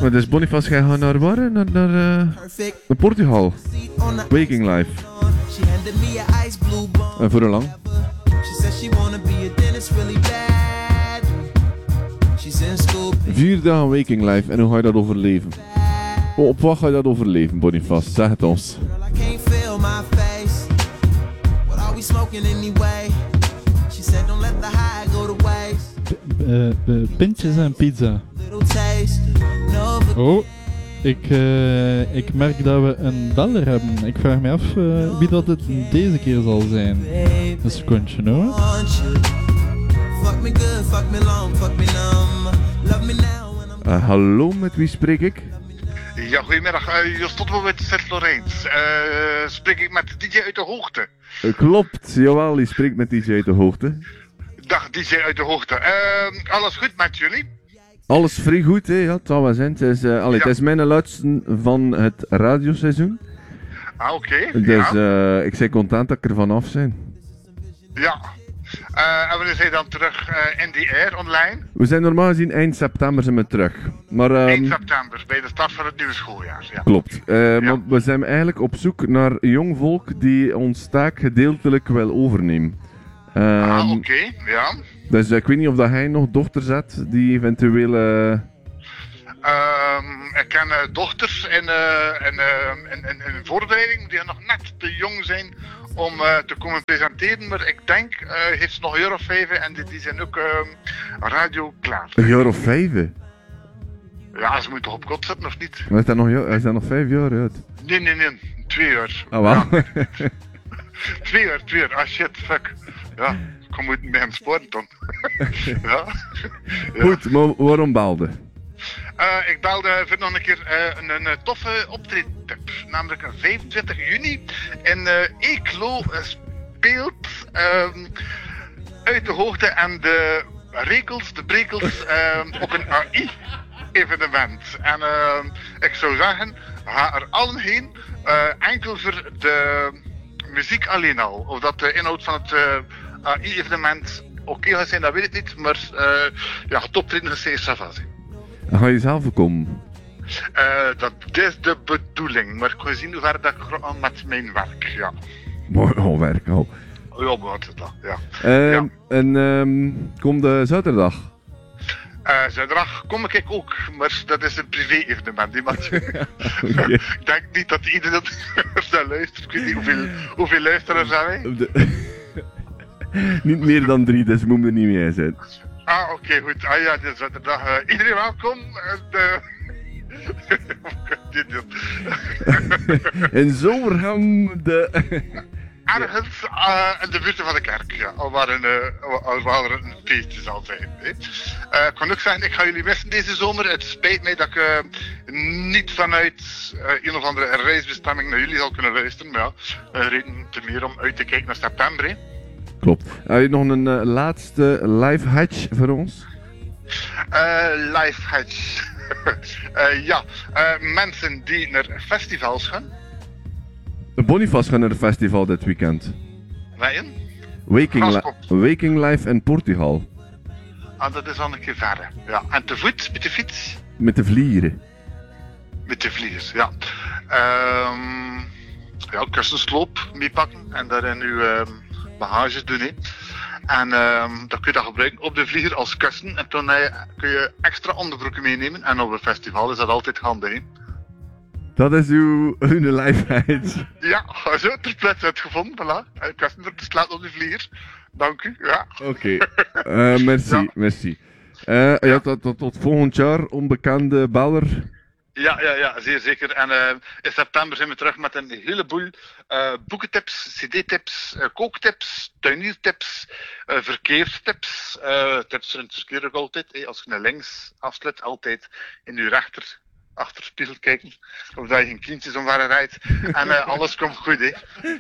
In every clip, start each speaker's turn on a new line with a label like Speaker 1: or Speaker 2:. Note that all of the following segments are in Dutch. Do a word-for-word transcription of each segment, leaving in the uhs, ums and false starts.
Speaker 1: Maar dus Boniface, jij gaat naar waar? Naar, naar, uh, naar Portugal. Waking Life. En voor hoe lang? Vier dagen Waking Life. En hoe ga je dat overleven? Oh, op wat ga je dat overleven, Boniface? Zeg het ons.
Speaker 2: Uh, uh, pintjes en pizza. Oh, ik, uh, ik merk dat we een beller hebben. Ik vraag me af uh, wie dat het deze keer zal zijn. Een secondje hoor.
Speaker 1: Uh, hallo, met wie spreek ik?
Speaker 3: Ja, goedemiddag. Uh, je stond wel met Sint-Laurens. Uh, spreek ik met D J uit de Hoogte?
Speaker 1: Uh, klopt, jawel, die spreekt met D J uit de Hoogte.
Speaker 3: Dag D J uit de Hoogte. Uh, alles goed met jullie?
Speaker 1: Alles vrij goed, hè? Ja, het zal wel zijn. Het is, uh, allee, ja. Het is mijn laatste van het radioseizoen.
Speaker 3: Ah, oké. Okay.
Speaker 1: Dus
Speaker 3: ja.
Speaker 1: uh, ik ben content dat ik er vanaf ben.
Speaker 3: Ja. Uh, en wanneer zijn dan terug uh, in the air online?
Speaker 1: We zijn normaal gezien eind september zijn we terug. Maar, um,
Speaker 3: eind september, bij de start van het nieuwe schooljaar. Ja.
Speaker 1: Klopt. Uh,
Speaker 3: ja.
Speaker 1: Maar we zijn eigenlijk op zoek naar jong volk die ons taak gedeeltelijk wil overnemen. Um,
Speaker 3: ah, oké. Okay. Ja.
Speaker 1: Dus uh, ik weet niet of dat hij nog dochters hebt die eventueel... Uh...
Speaker 3: Um, ik ken uh, dochters in, uh, in, uh, in, in, in voorbereiding die nog net te jong zijn om uh, te komen presenteren, maar ik denk, uh, heeft ze nog een jaar of vijf en die, die zijn ook uh, radio klaar.
Speaker 1: Een jaar of vijf?
Speaker 3: Ja, ze moeten toch op kot zetten of niet?
Speaker 1: Hij is daar nog, hij is daar nog vijf jaar uit?
Speaker 3: Nee, nee, nee, twee jaar.
Speaker 1: Ah, wel?
Speaker 3: Ja. twee jaar, twee jaar, ah shit, fuck. Ja, ik moet met hem sporen dan. ja.
Speaker 1: Goed, maar waarom belde?
Speaker 3: Uh, ik belde voor nog een keer uh, een, een, een toffe optredentip. Namelijk vijfentwintig juni in uh, Eeklo uh, speelt uh, uit de Hoogte en de rekels, de brekels uh, op een A I-evenement. En uh, ik zou zeggen, ga er allen heen, uh, enkel voor de muziek alleen al. Of dat de inhoud van het uh, A I-evenement oké okay gaat zijn, dat weet ik niet. Maar uh, ja, het optreden gaat zeer savant zijn.
Speaker 1: Ga je zelf komen?
Speaker 3: Uh, dat is de bedoeling, maar ik ga zien hoe ver dat ik ga met mijn werk, ja.
Speaker 1: Mooi oh, werk, oh.
Speaker 3: Ja, wat is dat, ja.
Speaker 1: Uh,
Speaker 3: ja.
Speaker 1: En um, kom de zaterdag?
Speaker 3: Uh, zaterdag kom ik ook, maar dat is een privé-evenement, die man.
Speaker 1: Okay.
Speaker 3: Ik denk niet dat iedereen dat luistert, ik weet niet hoeveel, hoeveel luisteraars zijn wij.
Speaker 1: De... niet meer dan drie, dus moet er niet meer zijn.
Speaker 3: Ah, oké, okay, goed. Ah ja, dus zaterdag. Uh, iedereen welkom. En, uh...
Speaker 1: in Zomerham de...
Speaker 3: Ergens uh, in de buurt van de kerk, ja. Al waar, een, uh, al waar er een feestje zal zijn. Uh, ik kan ook zeggen, ik ga jullie missen deze zomer. Het spijt mij dat ik uh, niet vanuit uh, een of andere reisbestemming naar jullie zal kunnen luisteren. Maar ja, uh, reden te meer om uit te kijken naar september. Hè.
Speaker 1: Klopt. Heb je nog een uh, laatste live hatch voor ons?
Speaker 3: Uh, live hatch. uh, ja, uh, mensen die naar festivals gaan.
Speaker 1: De Boniface gaat naar het festival dit weekend.
Speaker 3: Waarin?
Speaker 1: Waking, li- Waking Life in Portugal.
Speaker 3: Ah, dat is al een keer verder. Ja. En te voet, met de fiets?
Speaker 1: Met de vlieren.
Speaker 3: Met de vliegers, ja. Um, ja, kussensloop meepakken en daarin uw um, bagages doen. Hè. En um, dan kun je dat gebruiken op de vlieger als kussen. En toen uh, kun je extra onderbroeken meenemen. En op een festival is dat altijd handig. Hè.
Speaker 1: Dat is uw, uw lijfheid.
Speaker 3: Ja, zo ter plaatse uitgevonden, voilà. Kussen er te slaan op de vlieger. Dank u, ja.
Speaker 1: Oké, okay. uh, merci, ja. merci. Uh, ja. Ja, tot, tot, tot volgend jaar, onbekende beller.
Speaker 3: Ja, ja, ja, zeer zeker. En uh, in september zijn we terug met een heleboel uh, boekentips, cd-tips, uh, kooktips, tuiniertips, uh, verkeerstips. Uh, tips voor het verkeer ook altijd. Hey, als je naar links afsluit, altijd in je rechter achterspiegel kijken. Of dat je geen kindjes omver rijdt. En uh, alles komt goed, hè.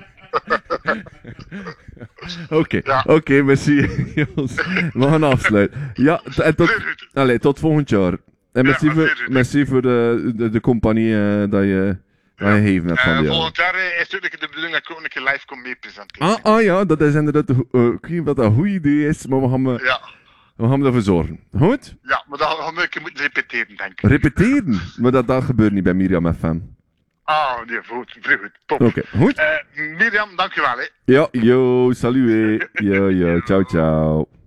Speaker 1: Oké, okay. ja. Oké, okay, merci. We gaan afsluiten. Ja, t- en tot, allez, tot volgend jaar. En merci, ja, voor, merci voor de, de, de compagnie uh, dat je, dat ja. je heeft net van uh,
Speaker 3: volgend jaar is natuurlijk de bedoeling dat ik ook een keer live kom mee presenteren.
Speaker 1: Ah, ah ja, dat is inderdaad, uh, ik weet niet wat dat een goed idee is, maar we gaan, uh,
Speaker 3: ja.
Speaker 1: we gaan ervoor zorgen. Goed?
Speaker 3: Ja, maar dan gaan we een keer moeten repeteren, denk ik.
Speaker 1: Repeteren? Maar dat, dat gebeurt niet bij Miriam F M.
Speaker 3: Ah, nee, goed. Vrij goed. Top.
Speaker 1: Oké, goed.
Speaker 3: Uh, Mirjam, dankjewel, hè.
Speaker 1: Ja, yo, salut. Yo, yo, ciao, ciao.